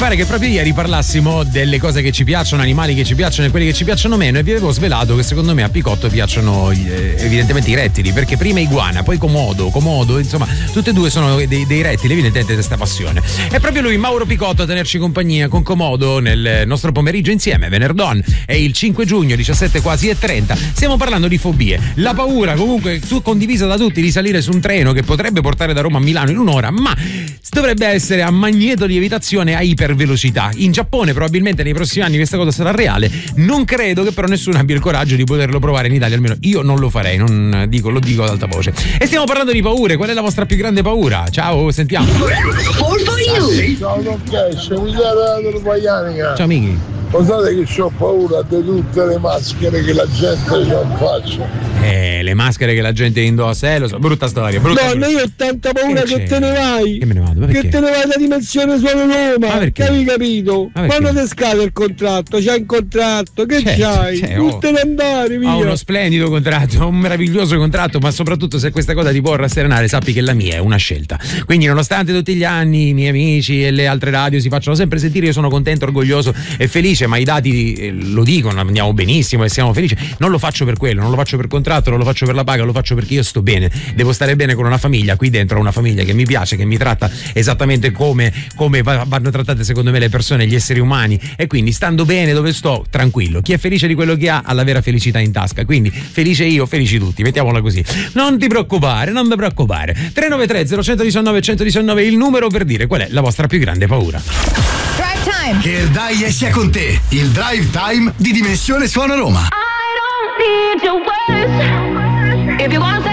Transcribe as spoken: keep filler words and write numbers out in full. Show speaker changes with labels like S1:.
S1: pare che proprio ieri parlassimo delle cose che ci piacciono, animali che ci piacciono e quelli che ci piacciono meno, e vi avevo svelato che secondo me a Picotto piacciono eh, evidentemente i rettili, perché prima iguana, poi comodo, comodo, insomma, tutte e due sono dei, dei rettili, evidentemente questa passione. È proprio lui, Mauro Picotto, a tenerci compagnia con Comodo nel nostro pomeriggio insieme, venerdon, è il cinque giugno, diciassette quasi e trenta. Stiamo parlando di fobie, la paura comunque tu, condivisa da tutti, di salire su un treno che potrebbe portare da Roma a Milano in un'ora, ma dovrebbe essere a magneto di evitazione a ipervelocità. In Giappone probabilmente nei prossimi anni questa cosa sarà reale, non credo che però nessuno abbia il coraggio di poterlo provare in Italia, almeno io non lo farei, non dico, lo dico ad alta voce. E stiamo parlando di paure, qual è la vostra più grande paura? Ciao, sentiamo.
S2: Ciao,
S1: Ciao Miki.
S2: Pensate che ho paura di tutte le maschere che la gente c'ha in faccia.
S1: Eh, le maschere che la gente indossa, eh, lo so, brutta storia. Brutta
S3: no,
S1: storia.
S3: no, io ho tanta paura che, che te ne vai.
S1: Che me ne vado? Ma
S3: che
S1: perché?
S3: te ne vai da dimensione solo Roma.
S1: Ma perché?
S3: Che avevi capito? Quando ti scade il contratto? C'hai un contratto? Che
S1: c'è,
S3: c'hai?
S1: c'è,
S3: Non
S1: oh.
S3: te ne andare, via.
S1: Ho uno splendido contratto, un meraviglioso contratto, ma soprattutto se questa cosa ti può rasserenare, sappi che la mia è una scelta. Quindi nonostante tutti gli anni i miei amici e le altre radio si facciano sempre sentire, io sono contento, orgoglioso e felice, ma i dati eh, lo dicono, andiamo benissimo e siamo felici. Non lo faccio per quello, non lo faccio per contratto, non lo faccio per la paga, lo faccio perché io sto bene, devo stare bene con una famiglia, qui dentro una famiglia che mi piace, che mi tratta esattamente come, come vanno trattate secondo me le persone, gli esseri umani, e quindi stando bene dove sto, tranquillo. Chi è felice di quello che ha ha la vera felicità in tasca, quindi felice io, felici tutti, mettiamola così. Non ti preoccupare, non ti preoccupare. tre nove tre zero uno uno nove uno uno nove il numero per dire qual è la vostra più grande paura.
S4: Drive Time.
S5: Che il Dai sia con te, il Drive Time di Dimensione Suono Roma.
S6: I don't need your words. If you wanna say